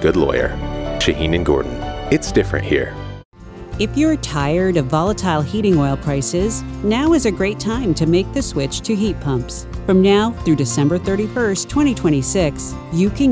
good lawyer. Shaheen and Gordon. It's different here. If you're tired of volatile heating oil prices, now is a great time to make the switch to heat pumps. From now through December 31st, 2026, you can